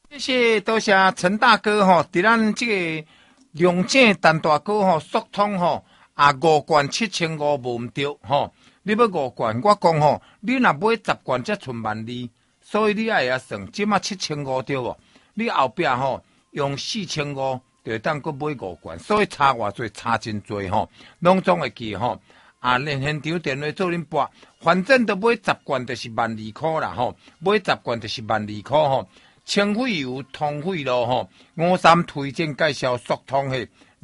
谢谢，多谢陈大哥吼，伫咱这个龙井陈大哥吼，速通吼5罐7500无毋对吼。你要5罐，我讲吼，你若买10罐才剩12000，所以你爱算，即马7500对无？你后壁吼用4500，就当搁买5罐，所以差偌济，差真多吼，拢总会记吼。连现场电话做恁拨，反正都买10罐就是12000块啦吼，买10罐就是12000块吼。清费油、通费咯吼，53推荐介绍速通嘿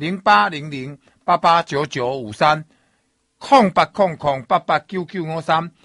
，0800889953，0800889953。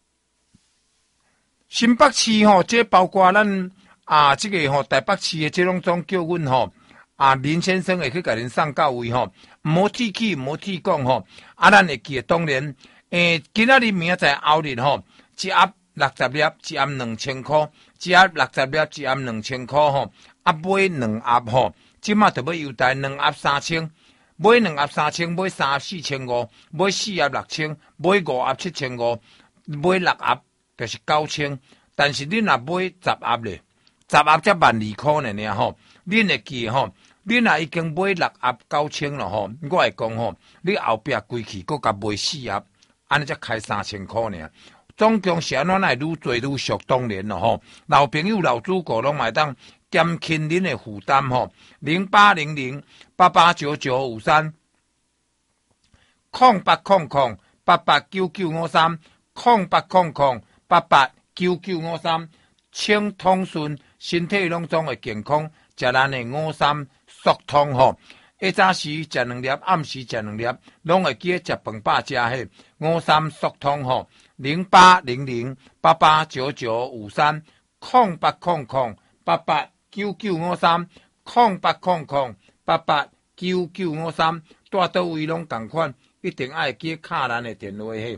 新北市吼，这包括咱这个吼台北市的这拢总叫阮吼林先生会去甲恁送到位吼，唔好提起，唔好提讲吼，咱会记得当然，今仔日明仔载后日吼，一盒60粒，一盒2000块。一盒60粒，一盒2000块吼，买2盒吼，即马就要优待2盒3000，买2盒3000，买3盒4500，买4盒6000，买5盒7500，买6盒就是9000。但是你若买10盒咧，10盒才12000块呢吼，恁会记吼，恁若已经买6盒9000了吼，我会讲吼，你后壁归去搁甲买4盒，安尼才开3000块呢。总共是安怎来愈做愈俗，当然咯吼。老朋友、老主顾拢会当减轻恁的负担吼。0800889953，0800889953，请通顺，身体拢总会健康，食咱的53速通吼。下早时食2粒，暗时食2粒，拢会记得食饭饱食迄53速通吼。0800889953，0800889953，带倒位拢同款，一定爱记敲咱的电话嘿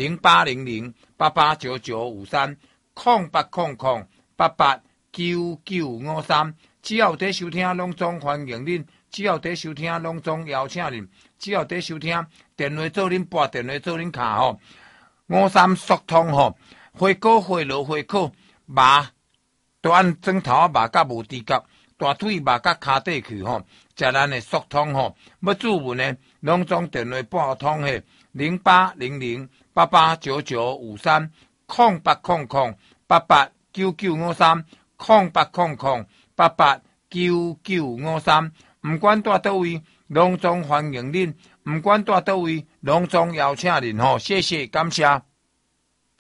，0800889953，0800889953，只要在收听，拢总欢迎恁。只要在收听，拢总邀请恁。只要在收听，电话做恁拨，电话做恁卡吼。53速通吼，花果、花螺、花口、肉，都按砖头啊肉甲无猪角，大腿肉甲骹底去吼，食咱的速通吼。要注文呢，拢总电话拨通嘿，0800889953，0800889953，唔管在倒位，拢总欢迎恁。唔管在倒位，拢总邀请恁吼，谢谢，感谢。